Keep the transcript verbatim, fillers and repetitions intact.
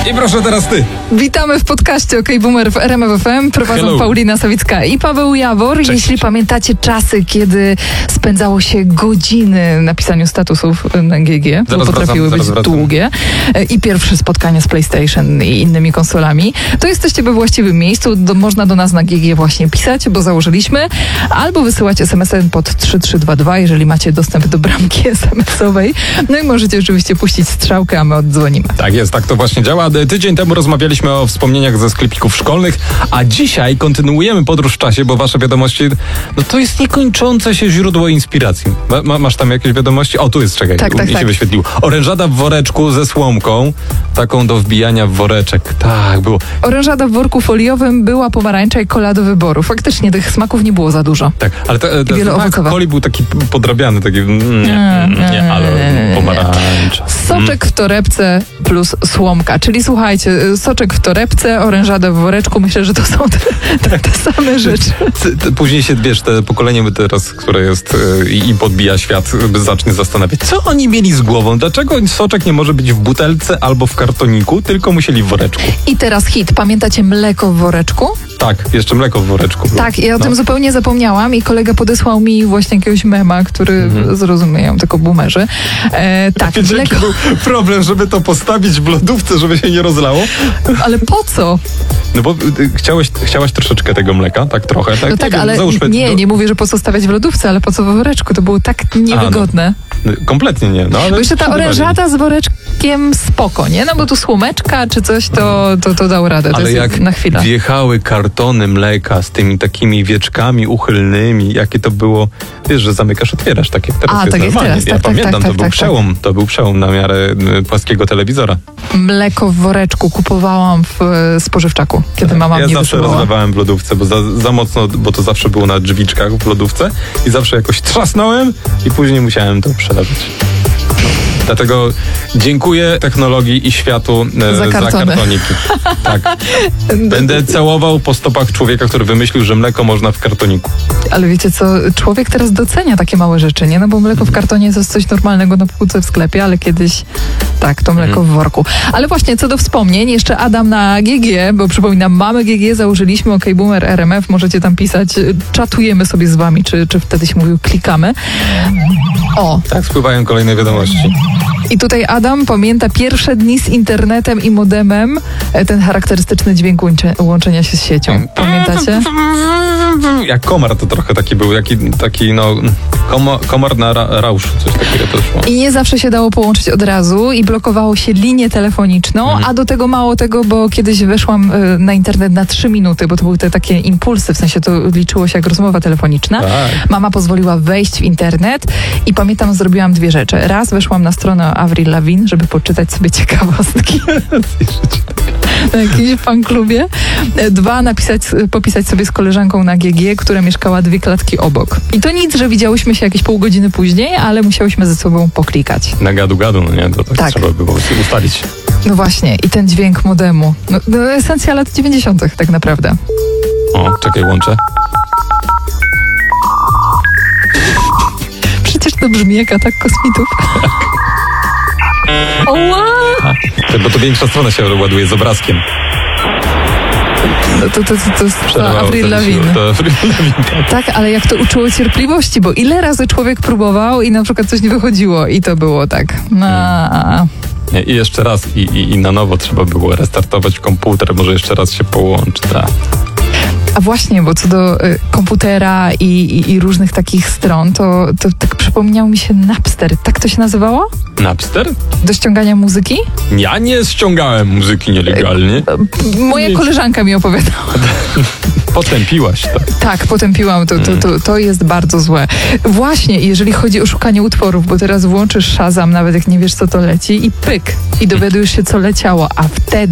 I proszę teraz ty. Witamy w podcaście OK Boomer w R M F F M. Prowadzą Hello. Paulina Sawicka i Paweł Jawor. Cześć. Jeśli pamiętacie czasy, kiedy spędzało się godziny na pisaniu statusów na G G, Zaraz bo potrafiły wracam, być zaraz wracam. długie, i pierwsze spotkania z PlayStation i innymi konsolami, to jesteście we właściwym miejscu. Do, można do nas na G G właśnie pisać, bo założyliśmy, albo wysyłać es em esem pod trzy trzy dwa dwa, jeżeli macie dostęp do bramki es em esowej. No i możecie oczywiście puścić strzałkę, a my oddzwonimy. Tak jest, tak to właśnie działa. Tydzień temu rozmawialiśmy o wspomnieniach ze sklepików szkolnych, a dzisiaj kontynuujemy podróż w czasie, bo wasze wiadomości, no to jest niekończące się źródło inspiracji. Ma, ma, masz tam jakieś wiadomości? O, tu jest, czekaj, Tak, mi tak, się tak. wyświetliło. Orężada w woreczku ze słomką, taką do wbijania w woreczek. Tak, było. Orężada w worku foliowym, była pomarańcza i kola do wyboru. Faktycznie tych smaków nie było za dużo. Tak, ale te, te wieloowocowe. coli był taki podrabiany, taki mm, nie, Nie, nie, ale nie, nie. pomarańcza. Soczek w torebce plus słomka. Czyli słuchajcie, soczek w torebce, orężada w woreczku. Myślę, że to są te, te, te same rzeczy. Ty- ty- Później się, wiesz, te pokolenie teraz, które jest y, i podbija świat, y, zacznie zastanawiać, co oni mieli z głową, dlaczego soczek nie może być w butelce albo w kartoniku, tylko musieli w woreczku. I teraz hit. Pamiętacie mleko w woreczku? Tak, jeszcze mleko w woreczku. było. Tak, ja o No. tym zupełnie zapomniałam i kolega podesłał mi właśnie jakiegoś mema, który Mhm. zrozumieją tylko boomerzy. E, tak, Wiecie, jaki mleko. był problem, żeby to postawić w lodówce, żeby się nie rozlało? Ale po co? No bo y, chciałeś, chciałaś troszeczkę tego mleka, tak trochę. Tak, No tak, wiem, ale załóżmy, nie, do- nie mówię, że po co stawiać w lodówce, ale po co w woreczku? To było tak niewygodne. Y, Kompletnie nie. No, ale Bo jeszcze ta przydawali. orężata z woreczkiem spoko, nie? No bo tu słomeczka czy coś, to, to, to dał radę. To Ale jest jak na chwilę. wjechały kartony mleka z tymi takimi wieczkami uchylnymi, jakie to było, wiesz, że zamykasz, otwierasz, tak jak teraz A, jest tak jak normalnie. teraz, Ja tak, tak, pamiętam, tak, to tak, był tak, przełom, to był przełom na miarę y, płaskiego telewizora. Mleko w woreczku kupowałam w e, spożywczaku, kiedy mama ja mnie zawsze wysyłała. rozlewałem w lodówce, bo za, za mocno, bo to zawsze było na drzwiczkach w lodówce i zawsze jakoś trzasnąłem i później musiałem to przelewać. No. Dlatego dziękuję technologii i światu e, Za za kartony. kartoniki. Tak. Będę całował po stopach człowieka, który wymyślił, że mleko można w kartoniku. Ale wiecie co, człowiek teraz docenia takie małe rzeczy, nie? No bo mleko w kartonie to jest coś normalnego na półce w sklepie, ale kiedyś tak, to mleko w worku. Ale właśnie co do wspomnień, jeszcze Adam na G G, bo przypominam, mamy G G, założyliśmy OK Boomer R M F, możecie tam pisać, czatujemy sobie z wami, czy, czy wtedy się mówił klikamy. O, Tak, spływają kolejne wiadomości. i tutaj Adam pamięta pierwsze dni z internetem i modemem, e, ten charakterystyczny dźwięk łącze, łączenia się z siecią. Pamiętacie? Jak komar to trochę taki był, jaki, taki no, komo, komar na ra, rauszu, coś takiego to szło. I nie zawsze się dało połączyć od razu i blokowało się linię telefoniczną, Mhm. a do tego mało tego, bo kiedyś weszłam y, na internet na trzy minuty, bo to były te takie impulsy, w sensie to liczyło się jak rozmowa telefoniczna. Tak. Mama pozwoliła wejść w internet i pamiętam, zrobiłam dwie rzeczy. Raz weszłam na stronę Avril Lavigne, żeby poczytać sobie ciekawostki na jakimś fanklubie. E, Dwa, napisać, popisać sobie z koleżanką na G G, która mieszkała dwie klatki obok. I to nic, że widziałyśmy się jakieś pół godziny później, ale musiałyśmy ze sobą poklikać. Na gadu gadu, no nie? To tak, Tak. trzeba było ustalić. No właśnie, i ten dźwięk modemu. No, no esencja lat dziewięćdziesiątych tak naprawdę. O, czekaj, łączę. Przecież to brzmi jak atak kosmitów. Oła! To, bo to większa strona się ładuje z obrazkiem. No to, to, to, to jest to Przerwało Avril ten Lavigne. sił. To Avril Lavigne, tak. Tak, ale jak to uczyło cierpliwości, bo ile razy człowiek próbował i na przykład coś nie wychodziło i to było tak. No, Nie, I jeszcze raz, i, i, i na nowo trzeba było restartować komputer, może jeszcze raz się połączy. Tak. a właśnie, bo co do y, komputera i, i, i różnych takich stron, to, to tak przypomniał mi się Napster. Tak to się nazywało? Napster? Do ściągania muzyki? Ja nie ściągałem muzyki nielegalnie. E, Moja Nie. koleżanka mi opowiadała. Potępiłaś to. Tak, potępiłam, to, to, to, to jest bardzo złe. Właśnie, jeżeli chodzi o szukanie utworów, bo teraz włączysz Shazam, nawet jak nie wiesz, co to leci i pyk, i dowiadujesz się, co leciało, a wtedy